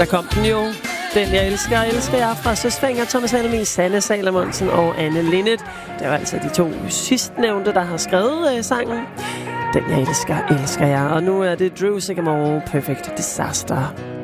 Der kom den jo. Den jeg elsker jeg fra Søs Fenger, Thomas Helmig, Sanne Salomonsen og Anne Linnet. Det er altså de to sidstnævnte, der har skrevet sangen. Den jeg elsker jeg. Og nu er det Drew Sycamore, Perfect Disaster.